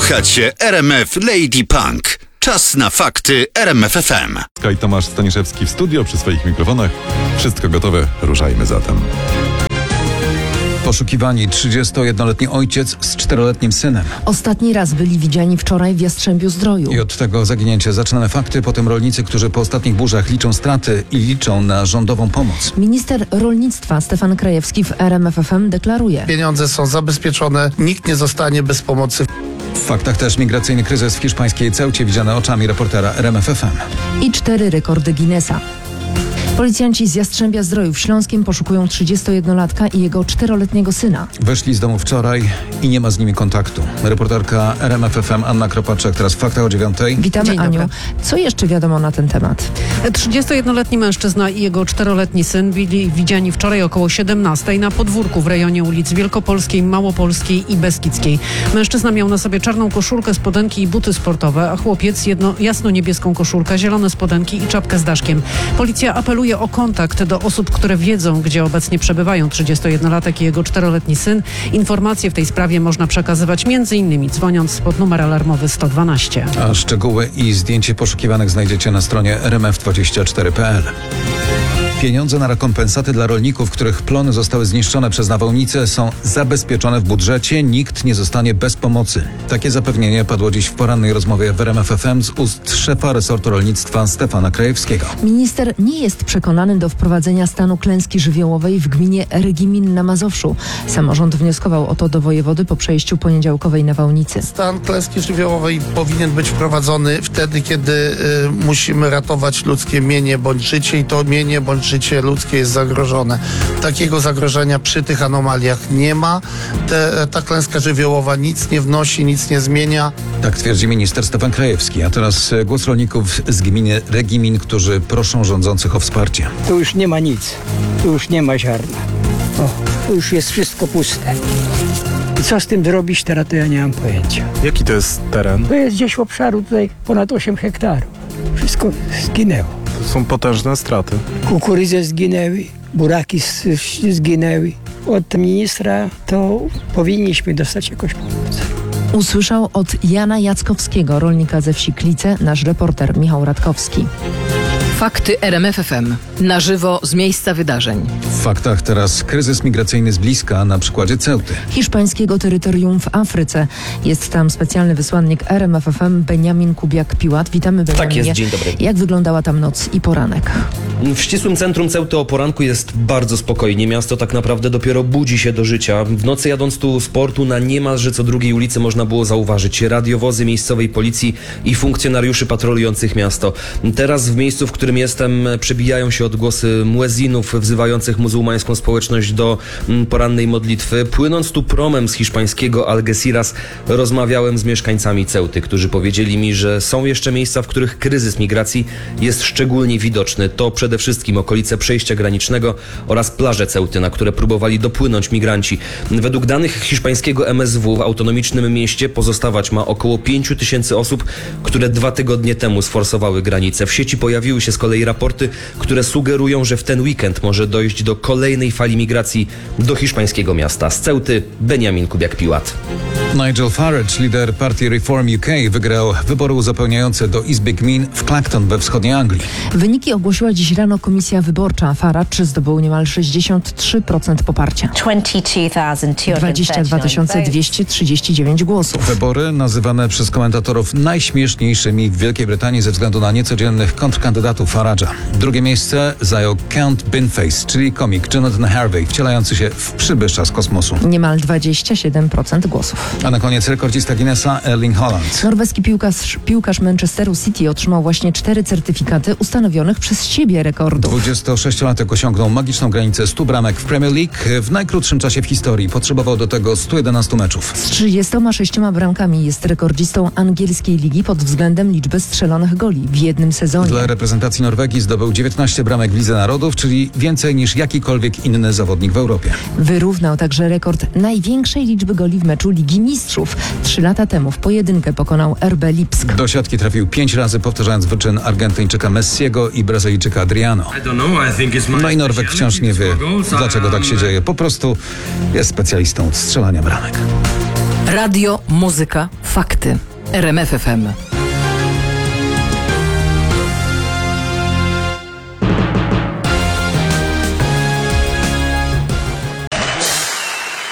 Słuchacie RMF Lady Punk. Czas na fakty RMF FM. I Tomasz Staniszewski w studio przy swoich mikrofonach. Wszystko gotowe, ruszajmy zatem. Poszukiwani 31-letni ojciec z 4-letnim synem. Ostatni raz byli widziani wczoraj w Jastrzębiu-Zdroju. I od tego zaginięcia zaczynamy fakty, potem rolnicy, którzy po ostatnich burzach liczą straty i liczą na rządową pomoc. Minister rolnictwa Stefan Krajewski w RMF FM deklaruje: pieniądze są zabezpieczone, nikt nie zostanie bez pomocy. W faktach też migracyjny kryzys w hiszpańskiej Ceucie widziany oczami reportera RMF FM. I 4 rekordy Guinnessa. Policjanci z Jastrzębia-Zdroju w Śląskiem poszukują 31-latka i jego 4-letniego syna. Wyszli z domu wczoraj i nie ma z nimi kontaktu. Reporterka RMF FM Anna Kropaczek, teraz w faktach o 9:00. Witamy, Dzień dobry. Aniu. Co jeszcze wiadomo na ten temat? 31-letni mężczyzna i jego 4-letni syn byli widziani wczoraj około 17:00 na podwórku w rejonie ulic Wielkopolskiej, Małopolskiej i Beskidzkiej. Mężczyzna miał na sobie czarną koszulkę, spodenki i buty sportowe, a chłopiec jasno-niebieską koszulkę, zielone spodenki i czapkę z daszkiem. Policja apeluje o kontakt do osób, które wiedzą, gdzie obecnie przebywają 31-latek i jego 4-letni syn. Informacje w tej sprawie można przekazywać m.in. dzwoniąc pod numer alarmowy 112. A szczegóły i zdjęcie poszukiwanych znajdziecie na stronie rmf24.pl. Pieniądze na rekompensaty dla rolników, których plony zostały zniszczone przez nawałnice, są zabezpieczone w budżecie. Nikt nie zostanie bez pomocy. Takie zapewnienie padło dziś w porannej rozmowie w RMF FM z ust szefa resortu rolnictwa Stefana Krajewskiego. Minister nie jest przekonany do wprowadzenia stanu klęski żywiołowej w gminie Regimin na Mazowszu. Samorząd wnioskował o to do wojewody po przejściu poniedziałkowej nawałnicy. Stan klęski żywiołowej powinien być wprowadzony wtedy, kiedy musimy ratować ludzkie mienie bądź życie i to mienie bądź życie ludzkie jest zagrożone. Takiego zagrożenia przy tych anomaliach nie ma. Ta klęska żywiołowa nic nie wnosi, nic nie zmienia. Tak twierdzi minister Stefan Krajewski. A teraz głos rolników z gminy Regimin, którzy proszą rządzących o wsparcie. Tu już nie ma nic. Tu już nie ma ziarna. Tu już jest wszystko puste. I co z tym zrobić teraz, to ja nie mam pojęcia. Jaki to jest teren? To jest gdzieś obszaru tutaj ponad 8 hektarów. Wszystko zginęło. To są potężne straty. Kukurydze zginęły, buraki zginęły. Od ministra to powinniśmy dostać jakąś pomoc. Usłyszał od Jana Jackowskiego, rolnika ze wsi Klice, nasz reporter Michał Radkowski. Fakty RMF FM. Na żywo z miejsca wydarzeń. W faktach teraz kryzys migracyjny z bliska na przykładzie Ceuty. Hiszpańskiego terytorium w Afryce. Jest tam specjalny wysłannik RMF FM Beniamin Kubiak-Piłat. Witamy, Beniaminie. Tak jest, dzień dobry. Jak wyglądała tam noc i poranek? W ścisłym centrum Ceuty o poranku jest bardzo spokojnie. Miasto tak naprawdę dopiero budzi się do życia. W nocy jadąc tu z portu na niemalże co drugiej ulicy można było zauważyć radiowozy miejscowej policji i funkcjonariuszy patrolujących miasto. Teraz w miejscu, w którym jestem, przebijają się odgłosy muezinów wzywających muzułmańską społeczność do porannej modlitwy. Płynąc tu promem z hiszpańskiego Algeciras, rozmawiałem z mieszkańcami Ceuty, którzy powiedzieli mi, że są jeszcze miejsca, w których kryzys migracji jest szczególnie widoczny. To przede wszystkim okolice przejścia granicznego oraz plaże Ceuty, na które próbowali dopłynąć migranci. Według danych hiszpańskiego MSW w autonomicznym mieście pozostawać ma około 5 000 osób, które 2 tygodnie temu sforsowały granicę. W sieci pojawiły się z kolei raporty, które sugerują, że w ten weekend może dojść do kolejnej fali migracji do hiszpańskiego miasta. Z Ceuty Beniamin Kubiak-Piłat. Nigel Farage, lider partii Reform UK, wygrał wybory uzupełniające do Izby Gmin w Clacton we wschodniej Anglii. Wyniki ogłosiła dziś rano komisja wyborcza. Farage zdobył niemal 63% poparcia. 22 239 głosów. Wybory nazywane przez komentatorów najśmieszniejszymi w Wielkiej Brytanii ze względu na niecodziennych kontrkandydatów Farage'a. Drugie miejsce zajął Count Binface, czyli komik Jonathan Harvey, wcielający się w przybysza z kosmosu. Niemal 27% głosów. A na koniec rekordzista Guinnessa Erling Haaland. Norweski piłkarz Manchesteru City otrzymał właśnie 4 certyfikaty ustanowionych przez siebie rekordów. 26-latek osiągnął magiczną granicę 100 bramek w Premier League. W najkrótszym czasie w historii potrzebował do tego 111 meczów. Z 36 bramkami jest rekordzistą angielskiej ligi pod względem liczby strzelonych goli w jednym sezonie. Dla reprezentacji Norwegii zdobył 19 bramek w Lidze Narodów, czyli więcej niż jakikolwiek inny zawodnik w Europie. Wyrównał także rekord największej liczby goli w meczu Ligi Mistrzów. 3 lata temu w pojedynkę pokonał RB Lipsk. Do siatki trafił 5 razy, powtarzając wyczyn Argentyńczyka Messiego i Brazylijczyka Adriano. No i Norweg wciąż nie wie, dlaczego tak się dzieje. Po prostu jest specjalistą od strzelania bramek. Radio, muzyka, Fakty. RMF FM.